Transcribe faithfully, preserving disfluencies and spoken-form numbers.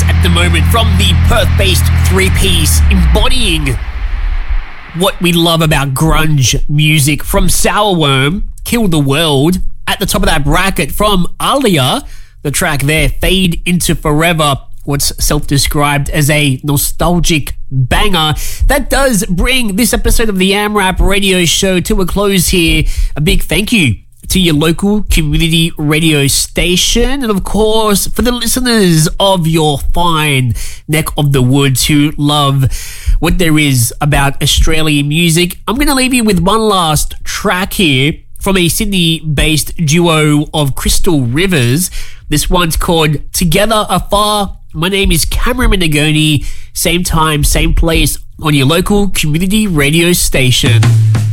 at the moment from the Perth-based three-piece embodying what we love about grunge music from Sourworm, Kill the World. At the top of that bracket from Alia, the track there, Fade Into Forever, what's self-described as a nostalgic banger. That does bring this episode of the AmRap radio show to a close here. A big thank you to your local community radio station, and of course for the listeners of your fine neck of the woods who love what there is about Australian music. I'm going to leave you with one last track here from a Sydney-based duo of Crystal Rivers. This one's called Together Afar. My name is Cameron Menegoni. Same time, same place on your local community radio station.